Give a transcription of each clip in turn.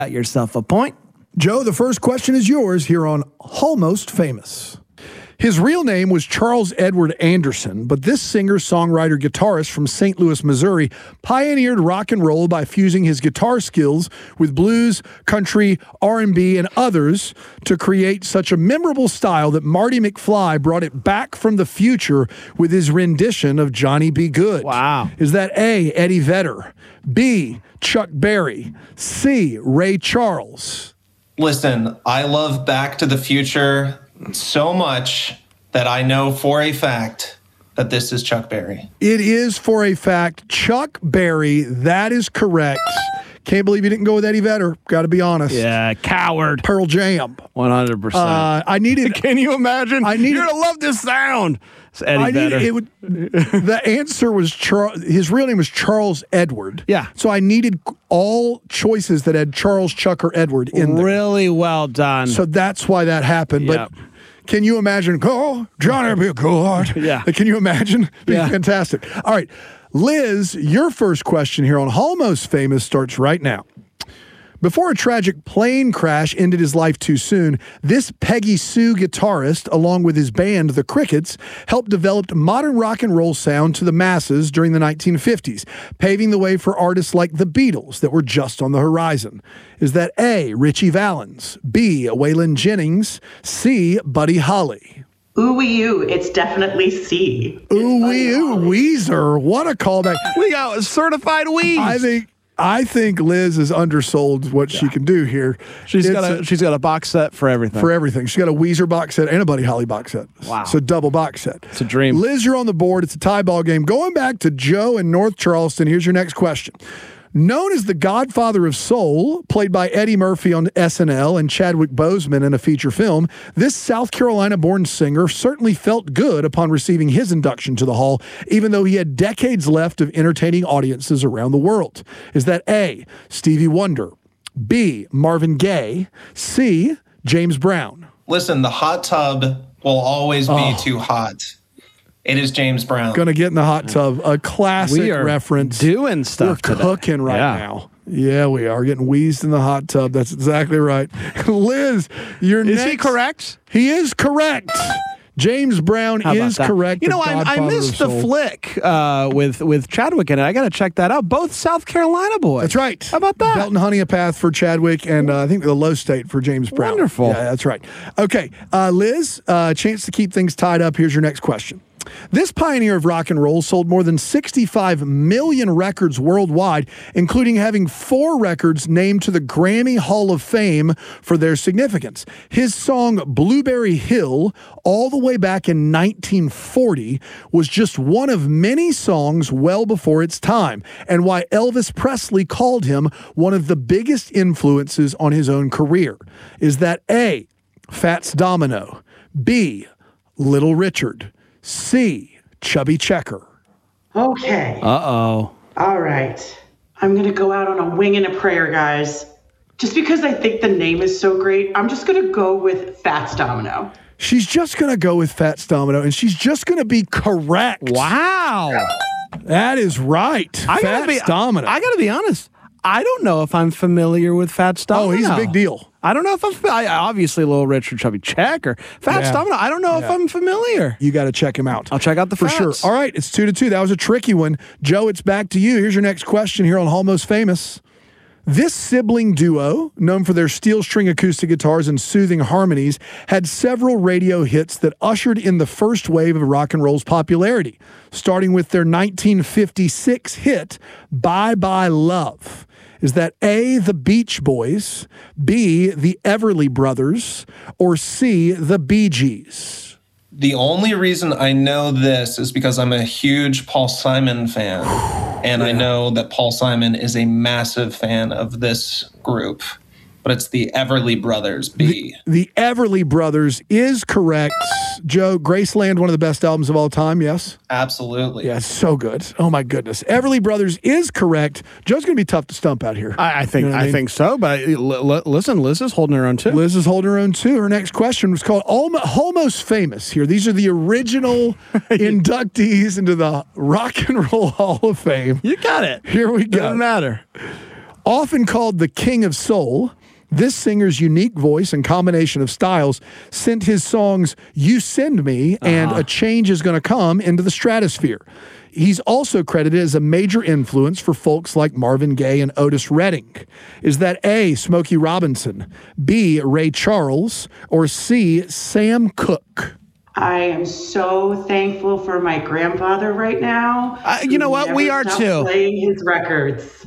Got yourself a point. Joe, the first question is yours here on Almost Famous. His real name was Charles Edward Anderson, but this singer, songwriter, guitarist from St. Louis, Missouri, pioneered rock and roll by fusing his guitar skills with blues, country, R&B, and others to create such a memorable style that Marty McFly brought it back from the future with his rendition of Johnny B. Good. Wow. Is that A, Eddie Vedder, B, Chuck Berry, C, Ray Charles? Listen, I love Back to the Future so much that I know for a fact that this is Chuck Berry. It is for a fact Chuck Berry. That is correct. Can't believe you didn't go with Eddie Vedder. Got to be honest. Yeah, coward. Pearl Jam. 100%. I needed. Can you imagine? You're going to love this sound. It's Eddie Vedder. The answer was his real name was Charles Edward. Yeah. So I needed all choices that had Charles, Chuck, or Edward in there. Really well done. So that's why that happened. Yep. But can you imagine? Oh, Johnny be good. Yeah. Can you imagine? Be Yeah. fantastic. All right. Liz, your first question here on Almost Famous starts right now. Before a tragic plane crash ended his life too soon, this Peggy Sue guitarist, along with his band, The Crickets, helped develop modern rock and roll sound to the masses during the 1950s, paving the way for artists like the Beatles that were just on the horizon. Is that A, Ritchie Valens, B, Waylon Jennings, C, Buddy Holly? Ooh-wee-oo, it's definitely C. Ooh-wee-oo, Weezer. What a callback. We got certified weeds. I think Liz has undersold what she can do here. She's got a box set for everything. For everything. She's got a Weezer box set and a Buddy Holly box set. Wow. So double box set. It's a dream. Liz, you're on the board. It's a tie ball game. Going back to Joe in North Charleston, here's your next question. Known as the Godfather of Soul, played by Eddie Murphy on SNL and Chadwick Boseman in a feature film, this South Carolina-born singer certainly felt good upon receiving his induction to the Hall, even though he had decades left of entertaining audiences around the world. Is that A, Stevie Wonder, B, Marvin Gaye, C, James Brown? Listen, the hot tub will always be too hot. It is James Brown. Gonna get in the hot tub. A classic we are reference. Doing stuff We're today. cooking right now. Yeah, we are getting wheezed in the hot tub. That's exactly right. Liz, Is he correct? He is correct. James Brown is correct. You know, I missed the flick with Chadwick in it. I got to check that out. Both South Carolina boys. That's right. How about that? Belton Honeypath for Chadwick and I think the Low State for James Brown. Wonderful. Yeah, that's right. Okay, Liz, chance to keep things tied up. Here's your next question. This pioneer of rock and roll sold more than 65 million records worldwide, including having 4 records named to the Grammy Hall of Fame for their significance. His song Blueberry Hill, all the way back in 1940, was just one of many songs well before its time, and why Elvis Presley called him one of the biggest influences on his own career. Is that A, Fats Domino, B, Little Richard, C, Chubby Checker? Okay. Uh-oh. All right. I'm going to go out on a wing and a prayer, guys. Just because I think the name is so great, I'm just going to go with Fats Domino. She's just going to go with Fats Domino, and she's just going to be correct. Wow. That is right. Fats Domino. I got to be honest. I don't know if I'm familiar with Fats Domino. Oh, he's a big deal. I don't know if I'm obviously Little Richard, Chubby Checker. Fats Domino, I don't know if I'm familiar. You got to check him out. I'll check out the For Fats. sure. All right, it's 2-2. That was a tricky one. Joe, it's back to you. Here's your next question here on Almost Famous. This sibling duo, known for their steel string acoustic guitars and soothing harmonies, had several radio hits that ushered in the first wave of rock and roll's popularity, starting with their 1956 hit, Bye Bye Love. Is that A, the Beach Boys, B, the Everly Brothers, or C, the Bee Gees? The only reason I know this is because I'm a huge Paul Simon fan. And I know that Paul Simon is a massive fan of this group. But it's the Everly Brothers, B. The Everly Brothers is correct. Joe, Graceland, one of the best albums of all time, yes? Absolutely. Yeah, so good. Oh, my goodness. Everly Brothers is correct. Joe's going to be tough to stump out here. I think You know what I mean? think so, but listen, Liz is holding her own too. Liz is holding her own too. Her next question was called Almost Famous here. These are the original inductees into the Rock and Roll Hall of Fame. You got it. Here we go. Doesn't matter. Often called the King of Soul, this singer's unique voice and combination of styles sent his songs You Send Me and A Change Is Gonna Come into the stratosphere. He's also credited as a major influence for folks like Marvin Gaye and Otis Redding. Is that A, Smokey Robinson, B, Ray Charles, or C, Sam Cooke? I am so thankful for my grandfather right now. You know what? We are too. Playing his records.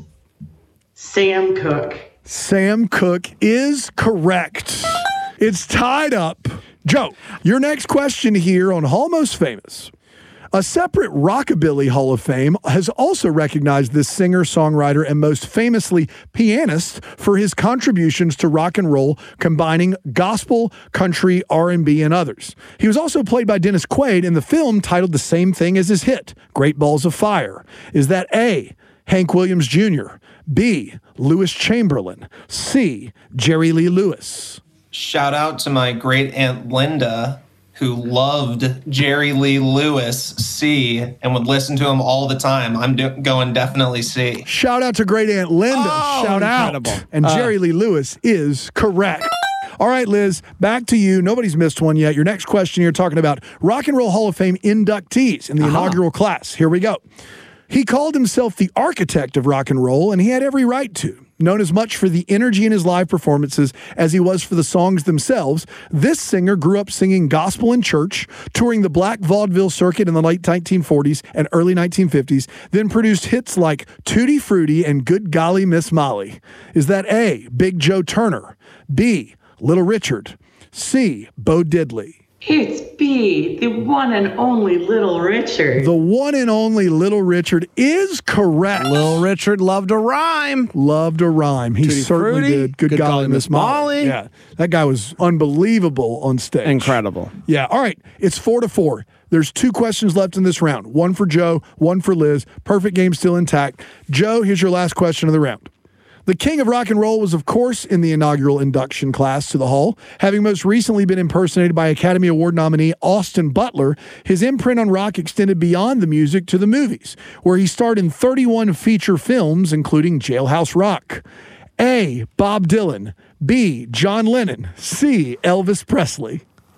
Sam Cooke. Sam Cooke is correct. It's tied up. Joe, your next question here on Almost Famous. A separate Rockabilly Hall of Fame has also recognized this singer, songwriter, and most famously pianist for his contributions to rock and roll, combining gospel, country, R&B, and others. He was also played by Dennis Quaid in the film titled the same thing as his hit, Great Balls of Fire. Is that A, Hank Williams Jr., B, Lewis Chamberlain, C, Jerry Lee Lewis? Shout out to my great aunt Linda, who loved Jerry Lee Lewis, C, and would listen to him all the time. I'm going definitely C. Shout out to great aunt Linda. Shout incredible. out. And Jerry Lee Lewis is correct. All right, Liz, back to you. Nobody's missed one yet. Your next question, you're talking about Rock and Roll Hall of Fame inductees in the inaugural class. Here we go. He called himself the architect of rock and roll, and he had every right to. Known as much for the energy in his live performances as he was for the songs themselves, this singer grew up singing gospel in church, touring the black vaudeville circuit in the late 1940s and early 1950s, then produced hits like Tutti Frutti and Good Golly Miss Molly. Is that A, Big Joe Turner, B, Little Richard, C, Bo Diddley? It's B, the one and only Little Richard. The one and only Little Richard is correct. Little Richard loved to rhyme. Loved a rhyme. He Tutti certainly Frutti, did. Good golly, Miss Molly. Yeah, that guy was unbelievable on stage. Incredible. Yeah, all right. It's 4-4. There's 2 questions left in this round. One for Joe, one for Liz. Perfect game still intact. Joe, here's your last question of the round. The king of rock and roll was, of course, in the inaugural induction class to the Hall. Having most recently been impersonated by Academy Award nominee Austin Butler, his imprint on rock extended beyond the music to the movies, where he starred in 31 feature films, including Jailhouse Rock. A, Bob Dylan. B, John Lennon. C, Elvis Presley.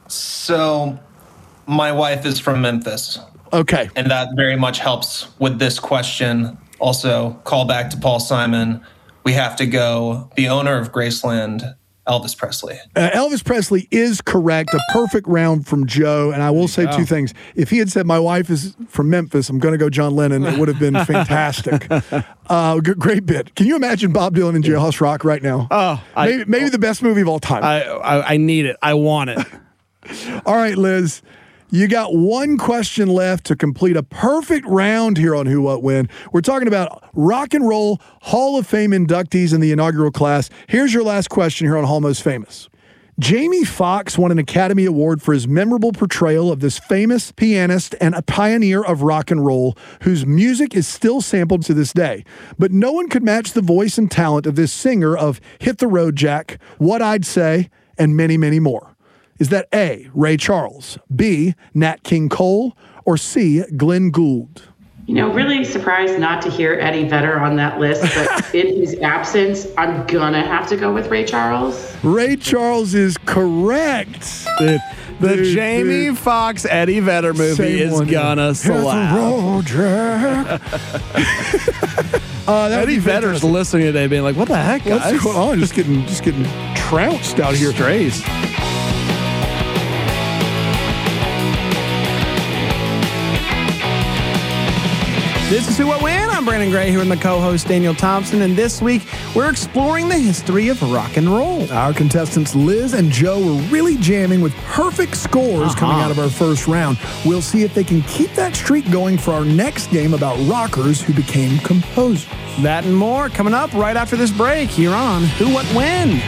So my wife is from Memphis. Okay. And that very much helps with this question. Also, call back to Paul Simon. We have to go the owner of Graceland, Elvis Presley. Elvis Presley is correct. A perfect round from Joe. And I will say 2 things. If he had said, my wife is from Memphis, I'm going to go John Lennon, it would have been fantastic. Great bit. Can you imagine Bob Dylan in Jailhouse Rock right now? Maybe the best movie of all time. I need it. I want it. All right, Liz. You got 1 question left to complete a perfect round here on Who, What, When. We're talking about Rock and Roll Hall of Fame inductees in the inaugural class. Here's your last question here on Almost Famous. Jamie Foxx won an Academy Award for his memorable portrayal of this famous pianist and a pioneer of rock and roll whose music is still sampled to this day. But no one could match the voice and talent of this singer of Hit the Road Jack, What I'd Say, and many, many more. Is that A, Ray Charles, B, Nat King Cole, or C, Glenn Gould? You know, really surprised not to hear Eddie Vedder on that list, but in his absence, I'm gonna have to go with Ray Charles. Ray Charles is correct. The Jamie Foxx Eddie Vedder movie is gonna slap. Eddie Vedder's listening today, being like, "What the heck, guys? What's going on? Just getting trounced out here." Strays. This is Who, What, When. I'm Brandon Gray here with my co-host Daniel Thompson, and this week we're exploring the history of rock and roll. Our contestants Liz and Joe were really jamming with perfect scores coming out of our first round. We'll see if they can keep that streak going for our next game about rockers who became composers. That and more coming up right after this break here on Who, What, When.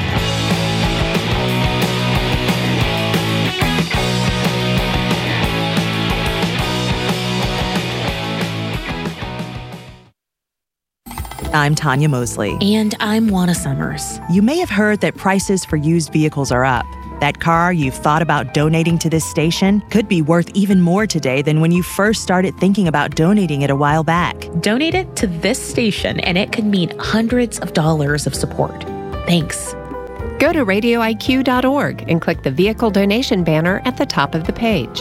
I'm Tanya Mosley. And I'm Juana Summers. You may have heard that prices for used vehicles are up. That car you've thought about donating to this station could be worth even more today than when you first started thinking about donating it a while back. Donate it to this station, and it could mean hundreds of dollars of support. Thanks. Go to radioiq.org and click the vehicle donation banner at the top of the page.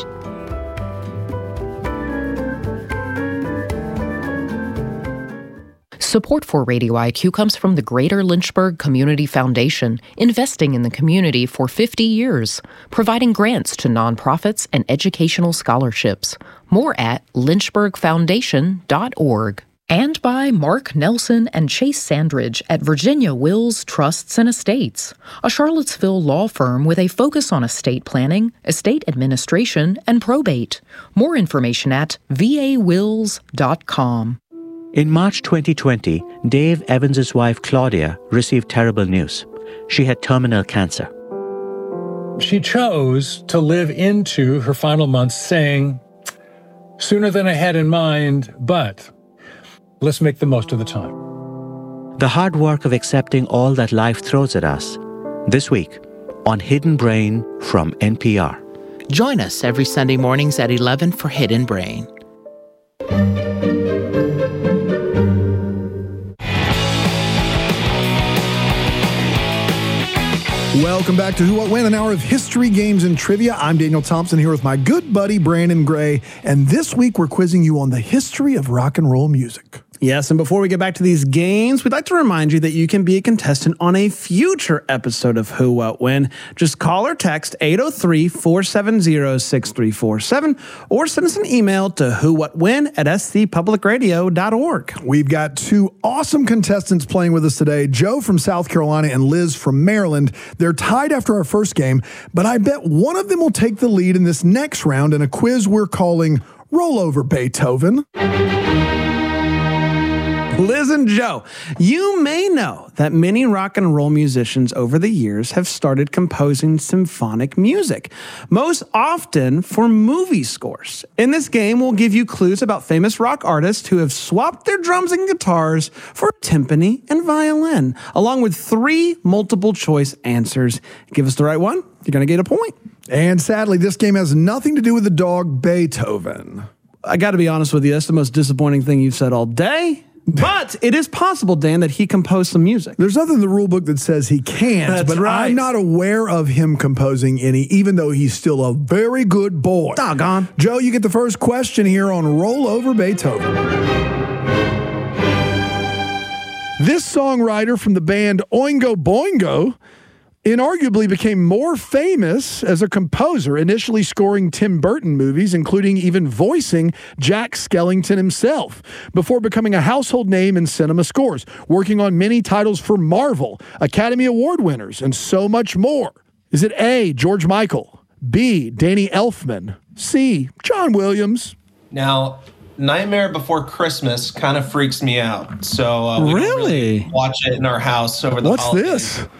Support for Radio IQ comes from the Greater Lynchburg Community Foundation, investing in the community for 50 years, providing grants to nonprofits and educational scholarships. More at lynchburgfoundation.org. And by Mark Nelson and Chase Sandridge at Virginia Wills Trusts and Estates, a Charlottesville law firm with a focus on estate planning, estate administration, and probate. More information at vawills.com. In March 2020, Dave Evans' wife Claudia received terrible news. She had terminal cancer. She chose to live into her final months saying, sooner than I had in mind, but let's make the most of the time. The hard work of accepting all that life throws at us. This week on Hidden Brain from NPR. Join us every Sunday mornings at 11 for Hidden Brain. Welcome back to Who, What, When, an hour of history, games, and trivia. I'm Daniel Thompson here with my good buddy Brandon Gray, and this week we're quizzing you on the history of rock and roll music. Yes, and before we get back to these games, we'd like to remind you that you can be a contestant on a future episode of Who, What, When. Just call or text 803-470-6347 or send us an email to whowhatwhen@scpublicradio.org. We've got two awesome contestants playing with us today, Joe from South Carolina and Liz from Maryland. They're tied after our first game, but I bet one of them will take the lead in this next round in a quiz we're calling Rollover Beethoven. Liz and Joe, you may know that many rock and roll musicians over the years have started composing symphonic music, most often for movie scores. In this game, we'll give you clues about famous rock artists who have swapped their drums and guitars for timpani and violin, along with 3 multiple choice answers. Give us the right one, you're going to get a point. And sadly, this game has nothing to do with the dog Beethoven. I got to be honest with you, that's the most disappointing thing you've said all day. But it is possible, Dan, that he composed some music. There's nothing in the rule book that says he can't, That's but right. I'm not aware of him composing any, even though he's still a very good boy. Doggone. Joe, you get the first question here on Rollover Beethoven. This songwriter from the band Oingo Boingo inarguably became more famous as a composer, initially scoring Tim Burton movies, including even voicing Jack Skellington himself, before becoming a household name in cinema scores, working on many titles for Marvel, Academy Award winners, and so much more. Is it A, George Michael, B, Danny Elfman, C, John Williams? Now, Nightmare Before Christmas kind of freaks me out. So we don't really watch it in our house over the holidays. What's this?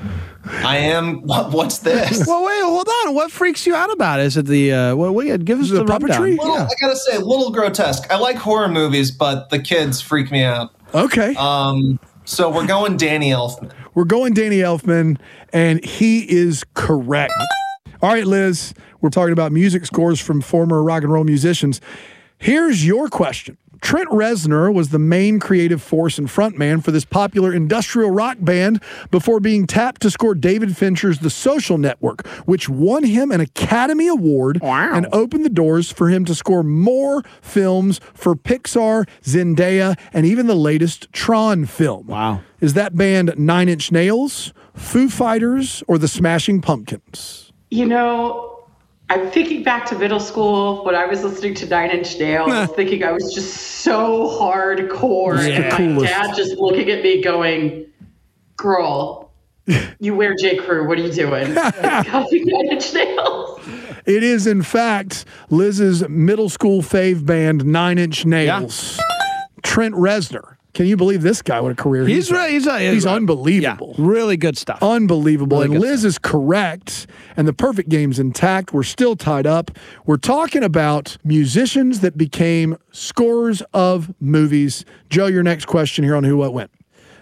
What's this? Well, wait, hold on. What freaks you out about it? Is it the, give us the puppetry? rundown. I gotta say, a little grotesque. I like horror movies, but the kids freak me out. Okay. So we're going Danny Elfman. We're going Danny Elfman, and he is correct. All right, Liz, we're talking about music scores from former rock and roll musicians. Here's your question. Trent Reznor was the main creative force and frontman for this popular industrial rock band before being tapped to score David Fincher's The Social Network, which won him an Academy Award and opened the doors for him to score more films for Pixar, Zendaya, and even the latest Tron film. Wow. Is that band Nine Inch Nails, Foo Fighters, or the Smashing Pumpkins? You know, I'm thinking back to middle school when I was listening to Nine Inch Nails, thinking I was just so hardcore. And my dad just looking at me going, girl, you wear J. Crew. What are you doing? Copying Nine Inch Nails. It is, in fact, Liz's middle school fave band, Nine Inch Nails. Yeah. Trent Reznor. Can you believe this guy? What a career he's unbelievable. Yeah, really good stuff. Unbelievable. Really and Liz is correct, and the perfect game's intact. We're still tied up. We're talking about musicians that became scorers of movies. Joe, your next question here on Who, What, When.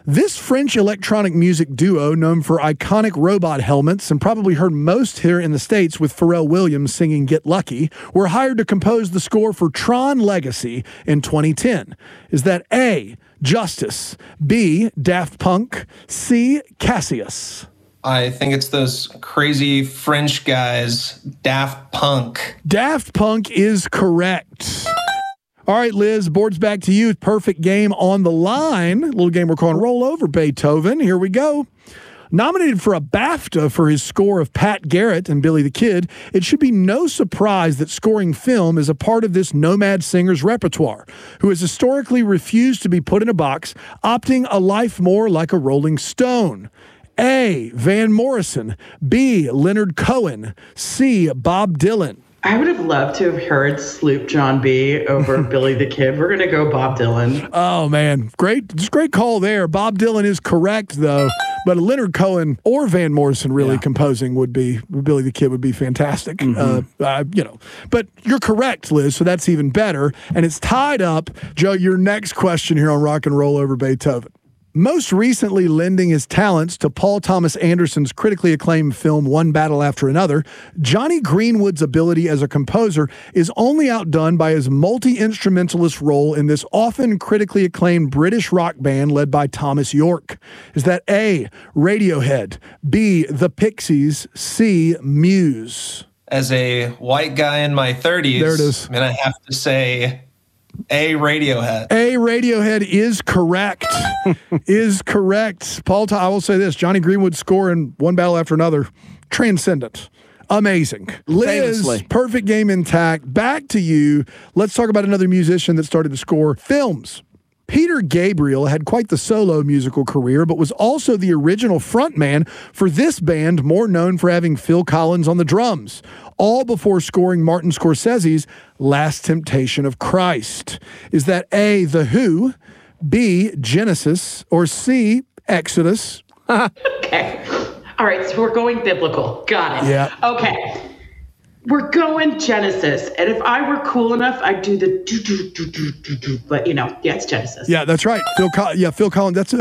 This French electronic music duo, known for iconic robot helmets and probably heard most here in the States with Pharrell Williams singing Get Lucky, were hired to compose the score for Tron Legacy in 2010. Is that A, Justice, B, Daft Punk, C, Cassius? I think it's those crazy French guys, Daft Punk. Daft Punk is correct. All right, Liz, board's back to you. Perfect game on the line. A little game we're calling Roll Over Beethoven. Here we go. Nominated for a BAFTA for his score of Pat Garrett and Billy the Kid, it should be no surprise that scoring film is a part of this nomad singer's repertoire, who has historically refused to be put in a box, opting a life more like a Rolling Stone. A, Van Morrison. B, Leonard Cohen. C, Bob Dylan. I would have loved to have heard Sloop John B. over Billy the Kid. We're going to go Bob Dylan. Oh, man. Great call there. Bob Dylan is correct, though. But Leonard Cohen or Van Morrison really composing would be, Billy the Kid would be fantastic. But you're correct, Liz, so that's even better. And it's tied up. Joe, your next question here on Rock and Roll Over Beethoven. Most recently lending his talents to Paul Thomas Anderson's critically acclaimed film One Battle After Another, Jonny Greenwood's ability as a composer is only outdone by his multi-instrumentalist role in this often critically acclaimed British rock band led by Thomas York. Is that A, Radiohead, B, The Pixies, C, Muse? As a white guy in my 30s, there it is. I'm going to have to say A, Radiohead. A, Radiohead is correct. Is correct. I will say this, Jonny Greenwood's score in One Battle After Another, transcendent. Amazing. Liz, Famously. Perfect game intact. Back to you. Let's talk about another musician that started to score films. Peter Gabriel had quite the solo musical career, but was also the original frontman for this band, more known for having Phil Collins on the drums, all before scoring Martin Scorsese's Last Temptation of Christ. Is that A, The Who, B, Genesis, or C, Exodus? Okay. All right, so we're going biblical. Got it. Yeah. Okay. We're going Genesis. And if I were cool enough, I'd do the do. But, it's Genesis. Yeah, that's right. Phil Collins. That's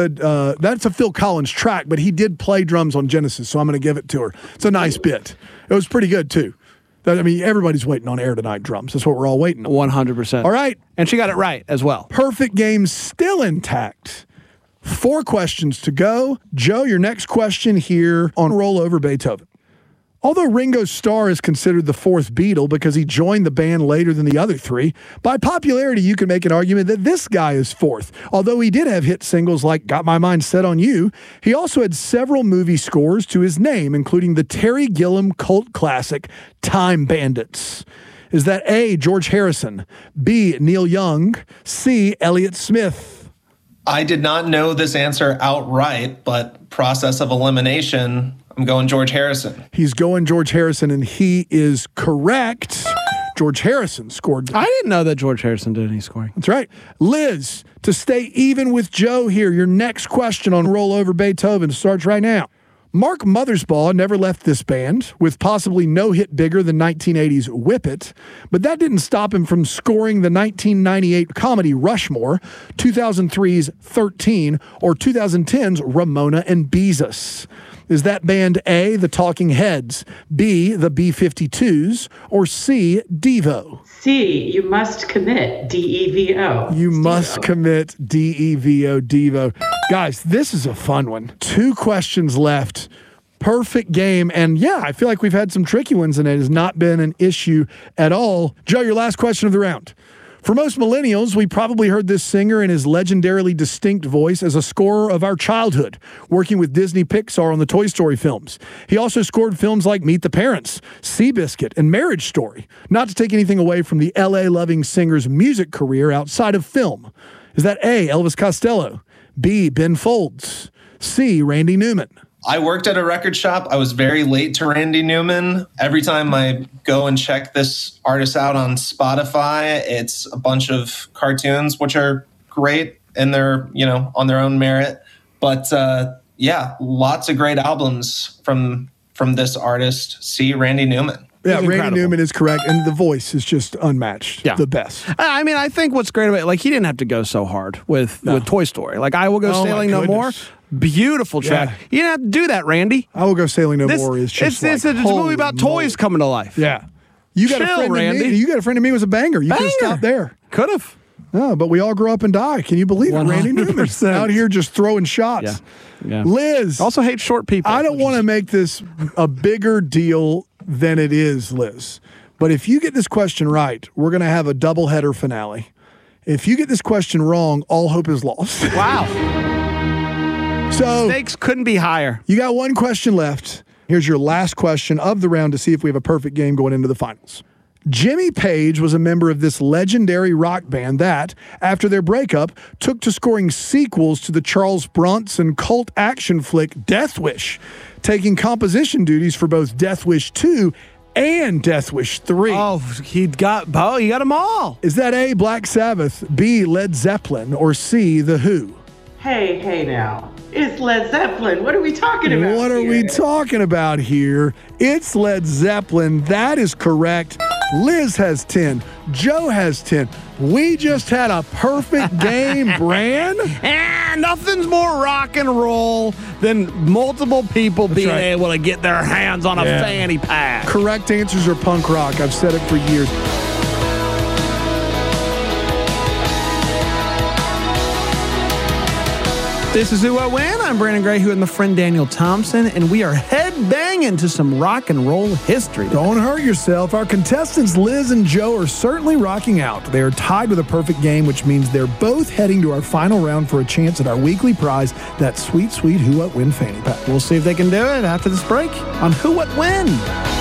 a Phil Collins track, but he did play drums on Genesis, so I'm going to give it to her. It's a nice bit. It was pretty good, too. Everybody's waiting on Air Tonight drums. That's what we're all waiting on. 100%. All right. And she got it right as well. Perfect game still intact. 4 questions to go. Joe, your next question here on Roll Over Beethoven. Although Ringo Starr is considered the 4th Beatle because he joined the band later than the other 3, by popularity you can make an argument that this guy is 4th. Although he did have hit singles like Got My Mind Set on You, he also had several movie scores to his name, including the Terry Gilliam cult classic Time Bandits. Is that A, George Harrison, B, Neil Young, C, Elliott Smith? I did not know this answer outright, but process of elimination, I'm going George Harrison. He's going George Harrison, and he is correct. George Harrison scored. I didn't know that George Harrison did any scoring. That's right. Liz, to stay even with Joe here, your next question on Roll Over Beethoven starts right now. Mark Mothersbaugh never left this band, with possibly no hit bigger than 1980's Whip It, but that didn't stop him from scoring the 1998 comedy Rushmore, 2003's 13, or 2010's Ramona and Beezus. Is that band A, the Talking Heads, B, the B-52s, or C, Devo? C, you must commit, D-E-V-O. You must commit, D-E-V-O, Devo. Guys, this is a fun one. 2 questions left. Perfect game. And yeah, I feel like we've had some tricky ones, and it has not been an issue at all. Joe, your last question of the round. For most millennials, we probably heard this singer in his legendarily distinct voice as a scorer of our childhood, working with Disney Pixar on the Toy Story films. He also scored films like Meet the Parents, Seabiscuit, and Marriage Story, not to take anything away from the LA-loving singer's music career outside of film. Is that A, Elvis Costello, B, Ben Folds, C, Randy Newman? I worked at a record shop. I was very late to Randy Newman. Every time I go and check this artist out on Spotify, it's a bunch of cartoons, which are great and they're, on their own merit. But lots of great albums from this artist. C, Randy Newman. Yeah, Randy incredible. Newman is correct, and the voice is just unmatched. Yeah. The best. I mean, I think what's great about it, like, he didn't have to go so hard with Toy Story. Like, I Will Go Oh, my Sailing No More. goodness. Beautiful track. Yeah. You didn't have to do that, Randy. I Will Go Sailing No More is just it's a movie about toys coming to life. Yeah. You got a Chill, friend Randy. of me. You got a friend of me was a banger. You could have Banger. stopped there. Could have. No, but we all grow up and die. Can you believe it? Randy Newman 100%. out here just throwing shots. Yeah. Liz. Also hate short people. I don't want to make this a bigger deal than it is, Liz. But if you get this question right, we're going to have a doubleheader finale. If you get this question wrong, all hope is lost. Wow. So stakes couldn't be higher. You got one question left. Here's your last question of the round to see if we have a perfect game going into the finals. Jimmy Page was a member of this legendary rock band that, after their breakup, took to scoring sequels to the Charles Bronson cult action flick Death Wish, taking composition duties for both Death Wish 2 and Death Wish 3. Oh, he got them all. Is that A, Black Sabbath, B, Led Zeppelin, or C, The Who? Hey now. It's Led Zeppelin. What are we talking about? What are we talking about here? It's Led Zeppelin. That is correct. Liz has 10. Joe has 10. We just had a perfect game, Bran. And nothing's more rock and roll than multiple people being able to get their hands on a fanny pack. Correct answers are punk rock. I've said it for years. This is Who What When. I'm Brandon Grayhew and my friend Daniel Thompson, and we are head-banging to some rock and roll history. Don't hurt yourself. Our contestants Liz and Joe are certainly rocking out. They are tied with a perfect game, which means they're both heading to our final round for a chance at our weekly prize, that sweet, sweet Who What When fanny pack. We'll see if they can do it after this break on Who What When.